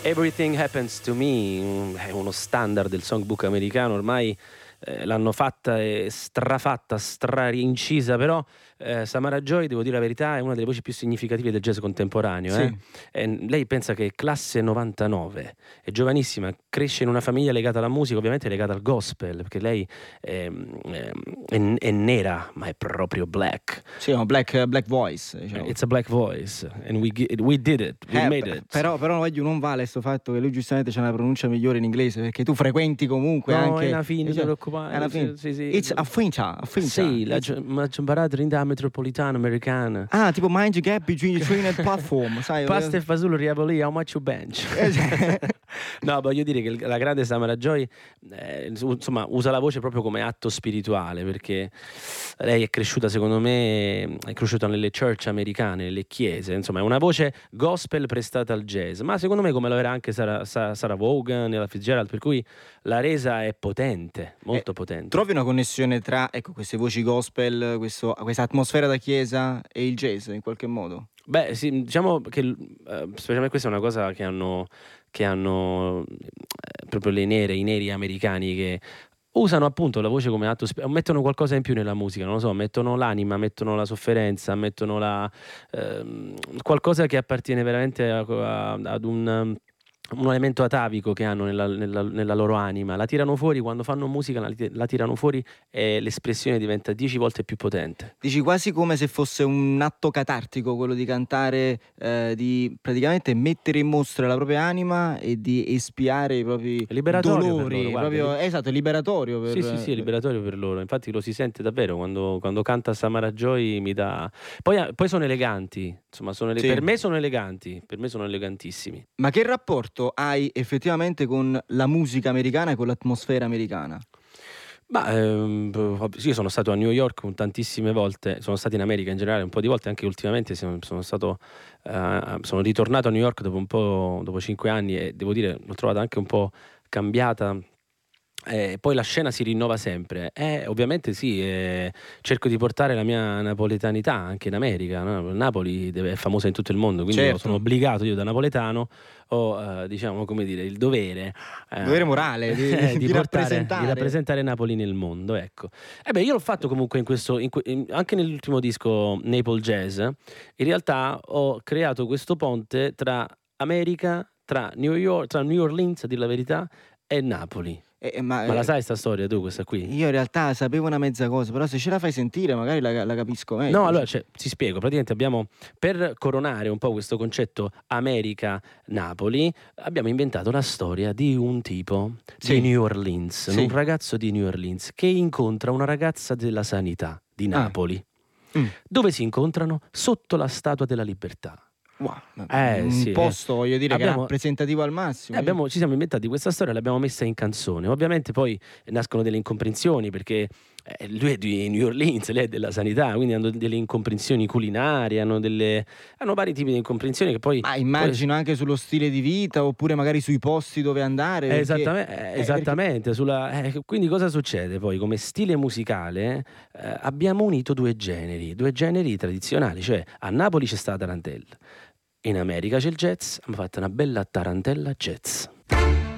Everything Happens to Me è uno standard del songbook americano, ormai l'hanno fatta e strafatta, strarincisa, però Samara Joy, devo dire la verità, è una delle voci più significative del jazz contemporaneo. Sì. Lei pensa che è classe 99, è giovanissima, cresce in una famiglia legata alla musica, ovviamente legata al gospel, perché lei è nera, ma è proprio black. Sì, è un black voice, diciamo. It's a black voice, and we did it, we made it. Però non vale sto fatto che lui giustamente c'ha una pronuncia migliore in inglese, perché tu frequenti comunque anche... No, è una fine, non ti preoccupare. Sì. It's a finta. Sì, l'ho imparato in da metropolitana americana. Ah, tipo mind the gap between the train and platform, sai? Pasta e fasullo Riavoli, how much you bench? No, voglio dire che la grande Samara Joy insomma usa la voce proprio come atto spirituale, perché lei è cresciuta, secondo me, è cresciuta nelle church americane, nelle chiese, insomma è una voce gospel prestata al jazz, ma secondo me come lo era anche Sarah Vaughan e la Fitzgerald, per cui la resa è potente, molto potente. Trovi una connessione tra, ecco, queste voci gospel, questa atmosfera da chiesa e il jazz in qualche modo? Beh, sì, diciamo che specialmente questa è una cosa che hanno proprio i neri americani, che usano appunto la voce come atto, mettono qualcosa in più nella musica, non lo so, mettono l'anima, mettono la sofferenza, mettono qualcosa che appartiene veramente ad un elemento atavico che hanno nella loro anima, la tirano fuori quando fanno musica, la tirano fuori e l'espressione diventa 10 volte più potente. Dici quasi come se fosse un atto catartico quello di cantare, di praticamente mettere in mostra la propria anima e di espiare i propri dolori, proprio, esatto, è liberatorio per... Sì, è liberatorio per loro, infatti lo si sente davvero quando canta Samara Joy, mi dà... Poi sono eleganti, insomma, sì. Per me sono elegantissimi. Ma che rapporto hai effettivamente con la musica americana e con l'atmosfera americana? Io sono stato a New York tantissime volte, sono stato in America in generale un po' di volte, anche ultimamente sono ritornato a New York dopo 5 anni, e devo dire l'ho trovata anche un po' cambiata. Poi la scena si rinnova sempre, ovviamente sì, cerco di portare la mia napoletanità anche in America, no? Napoli è famosa in tutto il mondo, quindi certo. sono obbligato, io da napoletano ho diciamo, come dire, il dovere morale di rappresentare Napoli nel mondo, ecco. Io l'ho fatto comunque anche nell'ultimo disco Naples Jazz, in realtà ho creato questo ponte tra America, tra New York, tra New Orleans, a dire la verità, e Napoli. Ma la sai sta storia tu, questa qui? Io in realtà sapevo una mezza cosa, però se ce la fai sentire magari la capisco meglio. No, allora ti spiego, praticamente per coronare un po' questo concetto America-Napoli, abbiamo inventato la storia di un tipo di New Orleans, un ragazzo di New Orleans che incontra una ragazza della sanità di Napoli. Dove si incontrano? Sotto la Statua della Libertà. Wow, posto, voglio dire, che è rappresentativo al massimo. Ci siamo inventati questa storia e l'abbiamo messa in canzone. Ovviamente poi nascono delle incomprensioni, perché lui è di New Orleans, lei è della sanità, quindi hanno delle incomprensioni culinarie, hanno vari tipi di incomprensioni che poi... immagino anche sullo stile di vita, oppure magari sui posti dove andare. Esattamente. Quindi cosa succede poi? Come stile musicale abbiamo unito due generi tradizionali, cioè a Napoli c'è stata la tarantella, in America c'è il jazz, hanno fatto una bella tarantella jazz.